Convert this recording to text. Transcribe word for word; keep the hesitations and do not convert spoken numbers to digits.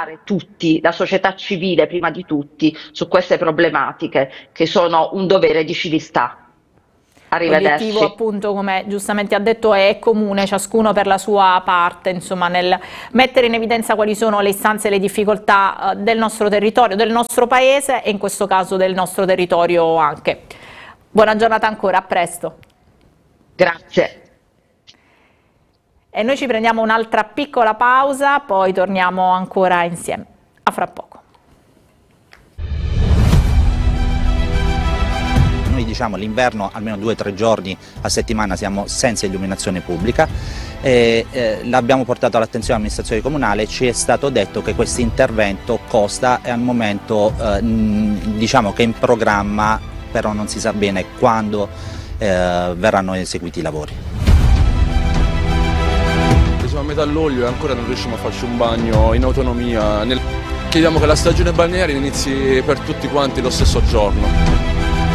sensibilizzare tutti, la società civile prima di tutti, su queste problematiche che sono un dovere di civiltà. L'obiettivo, Arrivederci. appunto, come giustamente ha detto, è comune, ciascuno per la sua parte, insomma, nel mettere in evidenza quali sono le istanze e le difficoltà del nostro territorio, del nostro paese e in questo caso del nostro territorio anche. Buona giornata ancora, a presto. Grazie. E noi ci prendiamo un'altra piccola pausa, poi torniamo ancora insieme. A fra poco. Noi diciamo l'inverno almeno due o tre giorni a settimana siamo senza illuminazione pubblica, e, eh, l'abbiamo portato all'attenzione dell'amministrazione comunale, ci è stato detto che questo intervento costa e al momento eh, diciamo che è in programma, però non si sa bene quando eh, verranno eseguiti i lavori. Siamo a metà luglio e ancora non riusciamo a farci un bagno in autonomia. Nel... Chiediamo che la stagione balneare inizi per tutti quanti lo stesso giorno.